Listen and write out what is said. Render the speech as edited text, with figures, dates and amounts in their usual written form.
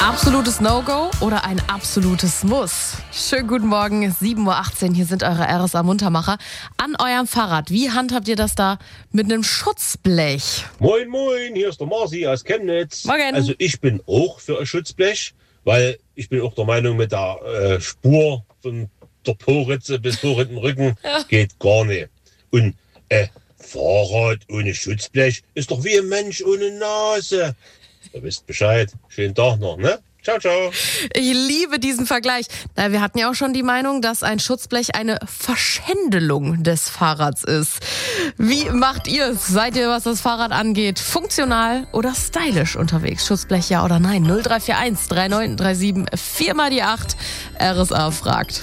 absolutes No-Go oder ein absolutes Muss? Schönen guten Morgen, 7.18 Uhr, hier sind eure RSA Muntermacher. An eurem Fahrrad, wie handhabt ihr das da mit einem Schutzblech? Moin, moin, hier ist der Marci aus Chemnitz. Morgen. Also ich bin auch für ein Schutzblech, weil ich bin auch der Meinung, mit der Spur von der Po-Ritze bis hoch in den Rücken geht gar nicht. Und Fahrrad ohne Schutzblech ist doch wie ein Mensch ohne Nase. Ihr wisst Bescheid. Schönen Tag noch, ne? Ciao, ciao. Ich liebe diesen Vergleich. Na, wir hatten ja auch schon die Meinung, dass ein Schutzblech eine Verschändelung des Fahrrads ist. Wie macht ihr es? Seid ihr, was das Fahrrad angeht, funktional oder stylisch unterwegs? Schutzblech ja oder nein? 0341 3937 4 mal die 8. RSA fragt.